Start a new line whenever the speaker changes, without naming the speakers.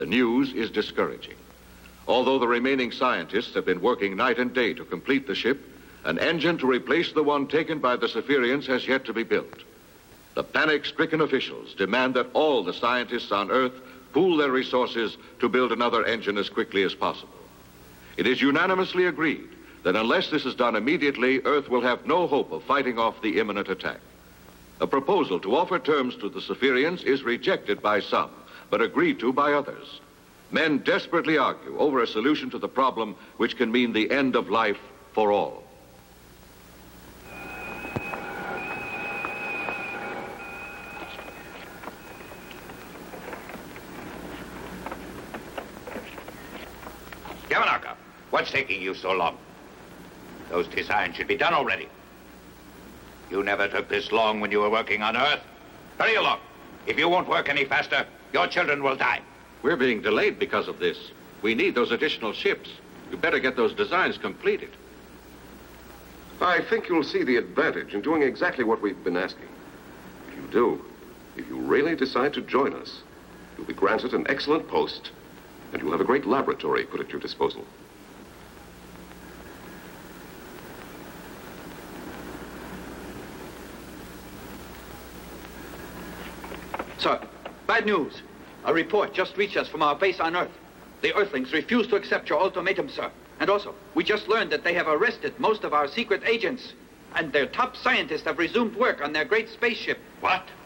The news is discouraging. Although the remaining scientists have been working night and day to complete the ship, an engine to replace the one taken by the Zephyrians has yet to be built. The panic-stricken officials demand that all the scientists on Earth pool their resources to build another engine as quickly as possible. It is unanimously agreed that unless this is done immediately, Earth will have no hope of fighting off the imminent attack. A proposal to offer terms to the Zephyrians is rejected by some, but agreed to by others. Men desperately argue over a solution to the problem which can mean the end of life for all.
Yamanaka, what's taking you so long? Those designs should be done already. You never took this long when you were working on Earth. Hurry along. If you won't work any faster, your children will die.
We're being delayed because of this. We need those additional ships. You better get those designs completed.
I think you'll see the advantage in doing exactly what we've been asking. If you do, if you really decide to join us, you'll be granted an excellent post, and you'll have a great laboratory put at your disposal.
Sir, bad news. A report just reached us from our base on Earth. The Earthlings refuse to accept your ultimatum, sir. And also, we just learned that they have arrested most of our secret agents. And their top scientists have resumed work on their great spaceship.
What?